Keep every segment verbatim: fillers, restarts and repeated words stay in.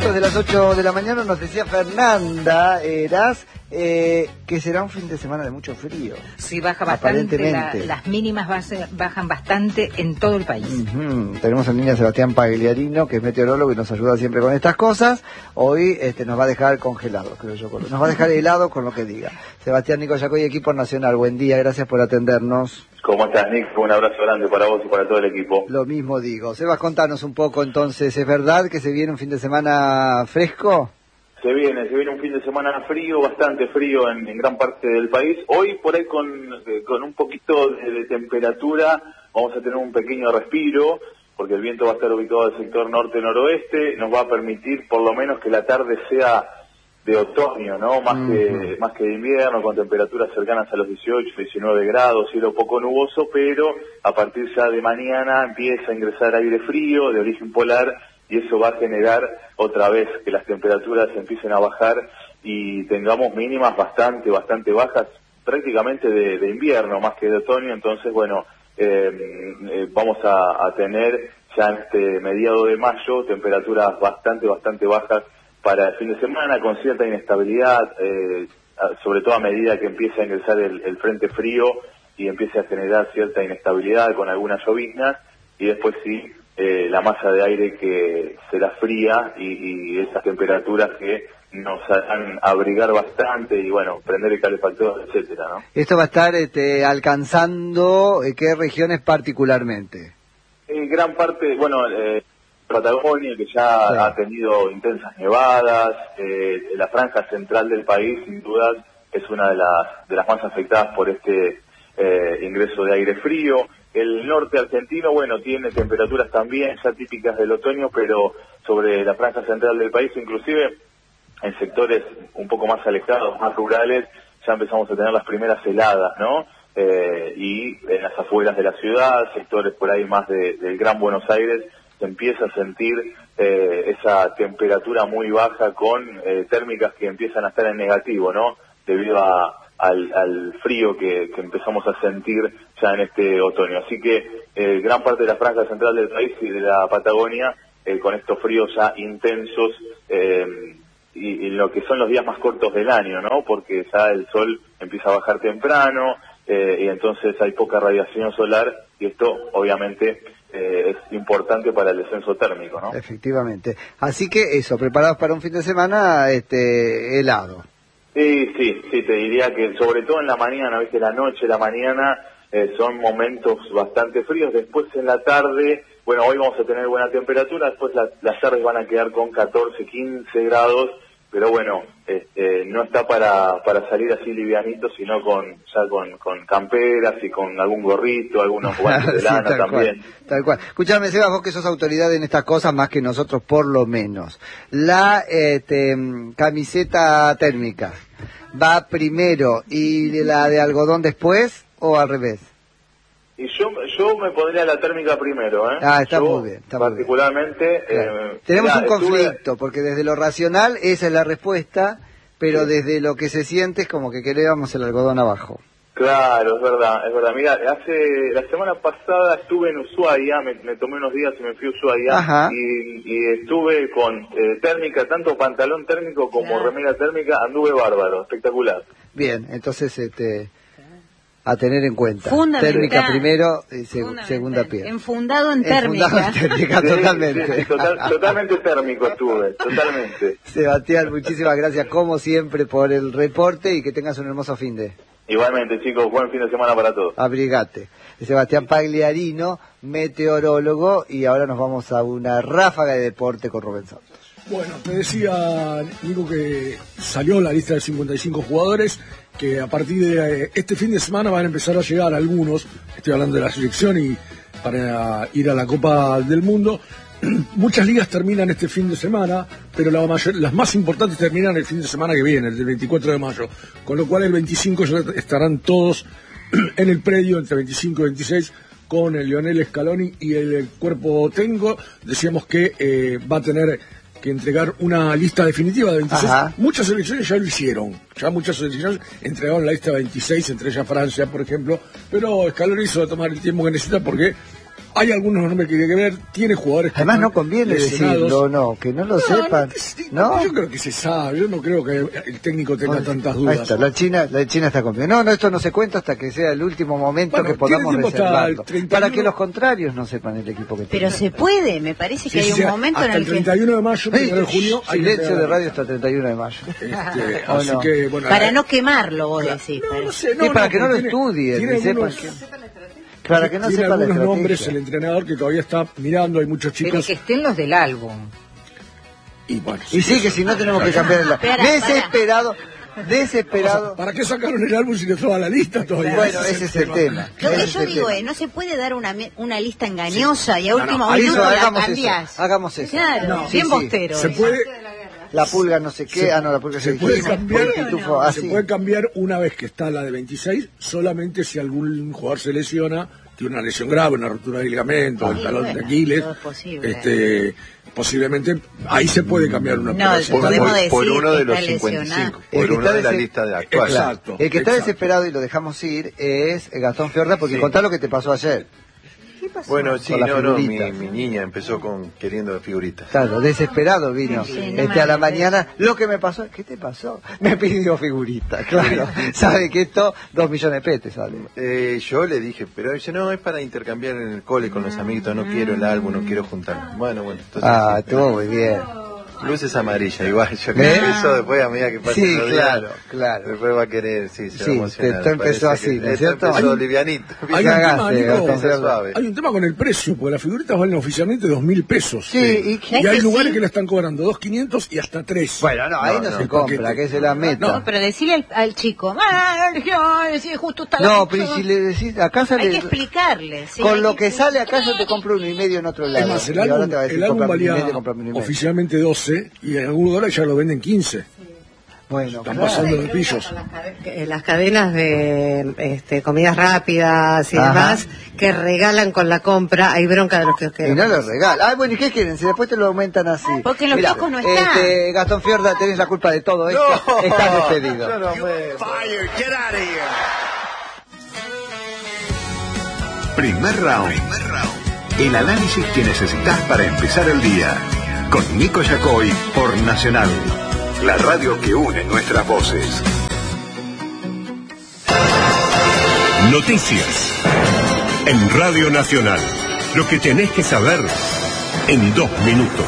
minutos de las ocho de la mañana nos decía Fernanda Eras eh, que será un fin de semana de mucho frío. Sí, baja bastante, la, las mínimas base, bajan bastante en todo el país. Uh-huh. Tenemos en línea a Sebastián Pagliarino, que es meteorólogo y nos ayuda siempre con estas cosas. Hoy este, nos va a dejar congelados, creo yo. Nos va a dejar helados con lo que diga. Sebastián, Nico Yacoy, equipo nacional, buen día, gracias por atendernos. ¿Cómo estás, Nick? Un abrazo grande para vos y para todo el equipo. Lo mismo digo. Sebas, contanos un poco entonces, ¿es verdad que se viene un fin de semana fresco? Se viene, se viene un fin de semana frío, bastante frío en, en gran parte del país. Hoy por ahí con, con un poquito de, de temperatura vamos a tener un pequeño respiro, porque el viento va a estar ubicado del sector norte-noroeste, nos va a permitir por lo menos que la tarde sea de otoño, ¿no? Más uh-huh. que más que de invierno, con temperaturas cercanas a los dieciocho, diecinueve grados, cielo poco nuboso, pero a partir ya de mañana empieza a ingresar aire frío de origen polar y eso va a generar otra vez que las temperaturas empiecen a bajar y tengamos mínimas bastante, bastante bajas, prácticamente de, de invierno más que de otoño. Entonces, bueno, eh, eh, vamos a, a tener ya en este mediado de mayo temperaturas bastante, bastante bajas para el fin de semana, con cierta inestabilidad, eh, sobre todo a medida que empieza a ingresar el, el frente frío y empiece a generar cierta inestabilidad con algunas lloviznas, y después sí, eh, la masa de aire que será fría y, y esas temperaturas que nos harán abrigar bastante y, bueno, prender el calefactor, etcétera, ¿no? Esto va a estar este, alcanzando, eh, ¿qué regiones particularmente? En gran parte, bueno... Eh, Patagonia, que ya sí. ha tenido intensas nevadas, eh, la franja central del país, sin duda, es una de las de las más afectadas por este eh, ingreso de aire frío. El norte argentino, bueno, tiene temperaturas también ya típicas del otoño, pero sobre la franja central del país, inclusive en sectores un poco más alejados, más rurales, ya empezamos a tener las primeras heladas, ¿no? Eh, y en las afueras de la ciudad, sectores por ahí más de, del Gran Buenos Aires, se empieza a sentir eh, esa temperatura muy baja con eh, térmicas que empiezan a estar en negativo, ¿no? Debido a, al, al frío que, que empezamos a sentir ya en este otoño. Así que eh, gran parte de la franja central del país y de la Patagonia, eh, con estos fríos ya intensos, eh, y, y lo que son los días más cortos del año, ¿no? Porque ya el sol empieza a bajar temprano, eh, y entonces hay poca radiación solar, y esto obviamente Eh, es importante para el descenso térmico, ¿no? Efectivamente. Así que eso, preparados para un fin de semana este helado. Sí, sí, sí, te diría que sobre todo en la mañana, ¿viste? La noche, la mañana eh, son momentos bastante fríos. Después en la tarde, bueno, hoy vamos a tener buena temperatura, después la, las tardes van a quedar con catorce, quince grados, pero bueno, este, no está para para salir así livianito, sino con ya con, con camperas y con algún gorrito, algunos guantes de lana sí, tal también. Cual, tal cual. Escuchame, Sebas, vos que sos autoridad en estas cosas más que nosotros por lo menos. La este, camiseta térmica, ¿va primero y la de algodón después o al revés? Y yo yo me pondría la térmica primero, ¿eh? Ah, está yo, muy bien. Está particularmente... Muy bien. Claro. Eh, Tenemos mirá, un conflicto, estuve... porque desde lo racional esa es la respuesta, pero sí. Desde lo que se siente es como que queríamos el algodón abajo. Claro, es verdad, es verdad. Mira, hace la semana pasada estuve en Ushuaia, me, me tomé unos días y me fui a Ushuaia, y, y estuve con eh, térmica, tanto pantalón térmico como yeah. remera térmica, anduve bárbaro, espectacular. Bien, entonces este... a tener en cuenta. Térmica primero y seg segunda piel. Enfundado en térmica. Enfundado en térmica, totalmente. Sí, sí, total, totalmente térmico estuve, totalmente. Sebastián, muchísimas gracias como siempre por el reporte y que tengas un hermoso fin de... Igualmente, chicos, buen fin de semana para todos. Abrigate. Sebastián Pagliarino, meteorólogo, y ahora nos vamos a una ráfaga de deporte con Rubén Santos. Bueno, te decía, Nico, que salió la lista de cincuenta y cinco jugadores, que a partir de este fin de semana van a empezar a llegar algunos, estoy hablando de la selección y para ir a la Copa del Mundo. Muchas ligas terminan este fin de semana, pero la mayor, las más importantes terminan el fin de semana que viene, el del veinticuatro de mayo, con lo cual el veinticinco ya estarán todos en el predio, entre veinticinco y veintiséis, con el Lionel Scaloni y el, el cuerpo técnico. Decíamos que eh, va a tener que entregar una lista definitiva de veintiséis. Ajá. Muchas selecciones ya lo hicieron, ya muchas selecciones entregaron la lista de veintiséis, entre ellas Francia, por ejemplo, pero Scaloni hizo tomar el tiempo que necesita porque Hay algunos nombres que hay que ver, tiene jugadores que además no conviene lesionados. decirlo, no, que no lo no, sepan. No, ¿No? Yo creo que se sabe, yo no creo que el técnico tenga bueno, tantas dudas. Ahí está, la China, la China está confiando. No, no, esto no se cuenta hasta que sea el último momento bueno, que podamos reservarlo. Para que los contrarios no sepan el equipo que Pero tengan. se puede, me parece que sí, hay un sea, momento en el, el treinta y uno de mayo, primero de junio. Silencio de radio hasta el treinta y uno de mayo. Este, así no? que, bueno, para no quemarlo, vos claro, decís. No, no sé, no, sí, para no, que no lo tiene, estudien, tiene y sepan algunos, que... Para que no tiene sepa algunos la nombres el entrenador que todavía está mirando, hay muchos chicos. Pero que estén los del álbum. Y bueno, y sí, que si no tenemos que cambiar el... Espera, desesperado, desesperado. ¿Para qué sacaron el álbum si no estaba la lista todavía? Bueno, ese es el tema. Lo que yo digo es, no se puede dar una una lista engañosa sí. y a último no, no. minuto la hagamos cambiás. Eso, hagamos eso. Claro, no, bien sí, bostero. Se puede... La pulga no sé qué, se, ah no, la pulga se, se puede cambiar, pitufo, se puede cambiar una vez que está la de veintiséis, solamente si algún jugador se lesiona, tiene una lesión grave, una rotura de ligamento, ah, el talón bueno, de Aquiles, este, posiblemente ahí se puede cambiar una no, por, podemos por, decir por uno de los lesionado. cincuenta y cinco, por uno de la lista de actuales. Exacto. El que está exacto. desesperado y lo dejamos ir es Gastón Fiorda, porque sí. Contá lo que te pasó ayer. Bueno, sí, no, no, mi, mi niña empezó con queriendo figuritas. Claro, desesperado vino. Sí, no este, a la mañana, lo que me pasó, ¿qué te pasó? Me pidió figuritas, claro. Sabe que esto, dos millones de pesos sale. Eh, yo le dije, pero dice, no, es para intercambiar en el cole con los amiguitos, no quiero el álbum, no quiero juntar. Bueno, bueno, entonces... Ah, estuvo muy bien. Luces amarillas, igual, yo creo ¿Eh? que eso después a medida que pase sí, los claro, días, claro. después va a querer, sí, se sí, va a emocionar. Esto empezó así, ¿no es cierto? Empezó livianito. Hay un, tema, Nico, suave. hay un tema con el precio, porque las figuritas valen oficialmente dos mil pesos. Sí, sí. Y, y hay lugares sí? que la están cobrando dos quinientos y hasta tres. Bueno, no, ahí no, no, no se compra, que se la meta. No, pero decirle al, al chico, ah, si justo está no, pero si le decís, acá sale... Hay que explicarle. Sí, con lo que, que sale acá yo te compro uno y medio en otro lado. Es más, el álbum, el álbum valía oficialmente doce y en algún lugar ya lo venden quince. Bueno, están claro. pasando de pillos. Las cadenas de este, comidas rápidas y Ajá. demás que regalan con la compra, hay bronca de los que Y no lo regalan. Ah, bueno, ¿y qué quieren? Si después te lo aumentan así. Porque los Mirá, locos no están. Este, Gastón Fiorda, tenés la culpa de todo esto. No, estás despedido. No, no, Primer round. Primer round. El análisis que necesitas para empezar el día. Con Nico Yacoy por Nacional, la radio que une nuestras voces. Noticias en Radio Nacional. Lo que tenés que saber en dos minutos.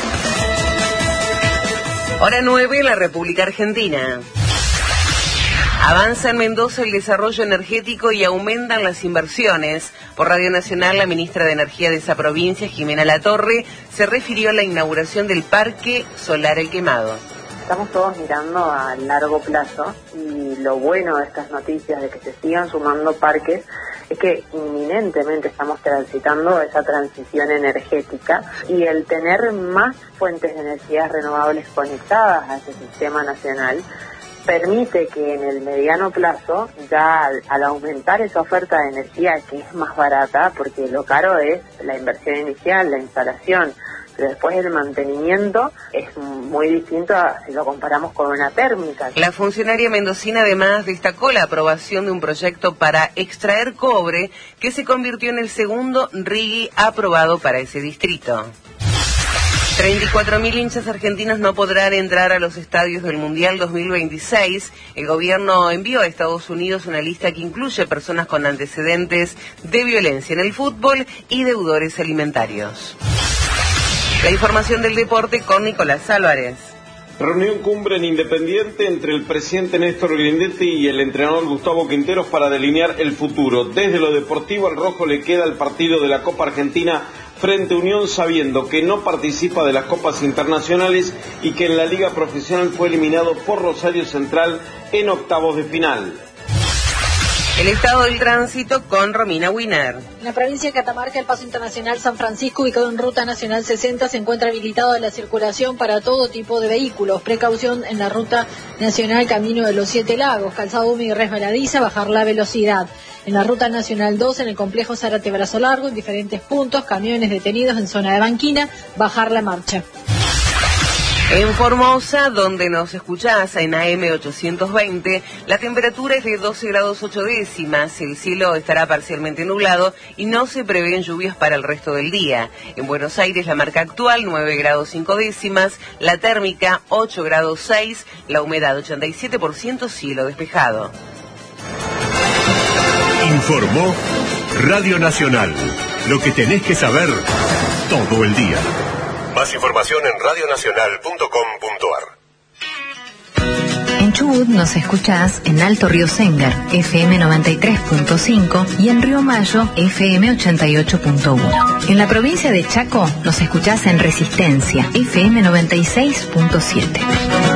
Hora nueve en la República Argentina. Avanza en Mendoza el desarrollo energético y aumentan las inversiones. Por Radio Nacional, la ministra de Energía de esa provincia, Jimena Latorre, se refirió a la inauguración del Parque Solar El Quemado. Estamos todos mirando a largo plazo y lo bueno de estas noticias de que se sigan sumando parques es que inminentemente estamos transitando esa transición energética y el tener más fuentes de energías renovables conectadas a ese sistema nacional permite que en el mediano plazo, ya al, al aumentar esa oferta de energía que es más barata, porque lo caro es la inversión inicial, la instalación, pero después el mantenimiento es muy distinto a si lo comparamos con una térmica. La funcionaria mendocina además destacó la aprobación de un proyecto para extraer cobre que se convirtió en el segundo R I G I aprobado para ese distrito. treinta y cuatro mil hinchas argentinos no podrán entrar a los estadios del Mundial dos mil veintiséis. El gobierno envió a Estados Unidos una lista que incluye personas con antecedentes de violencia en el fútbol y deudores alimentarios. La información del deporte con Nicolás Álvarez. Reunión cumbre en Independiente entre el presidente Néstor Grindetti y el entrenador Gustavo Quinteros para delinear el futuro. Desde lo deportivo al rojo le queda el partido de la Copa Argentina frente a Unión, sabiendo que no participa de las copas internacionales y que en la liga profesional fue eliminado por Rosario Central en octavos de final. El estado del tránsito con Romina Winer. En la provincia de Catamarca, el paso internacional San Francisco, ubicado en Ruta Nacional sesenta, se encuentra habilitado a la circulación para todo tipo de vehículos. Precaución en la Ruta Nacional Camino de los Siete Lagos, calzado húmedo y resbaladiza, bajar la velocidad. En la Ruta Nacional dos, en el complejo Zárate Brazo Largo, en diferentes puntos, camiones detenidos en zona de banquina, bajar la marcha. En Formosa, donde nos escuchás en A M ochocientos veinte, la temperatura es de doce grados ocho décimas, el cielo estará parcialmente nublado y no se prevén lluvias para el resto del día. En Buenos Aires, la marca actual nueve grados cinco décimas, la térmica ocho grados seis, la humedad ochenta y siete por ciento, cielo despejado. Informó Radio Nacional, lo que tenés que saber todo el día. Más información en radionacional punto com punto ar. En Chubut nos escuchás en Alto Río Sengar, F M noventa y tres punto cinco, y en Río Mayo, F M ochenta y ocho punto uno. En la provincia de Chaco nos escuchás en Resistencia, F M noventa y seis punto siete.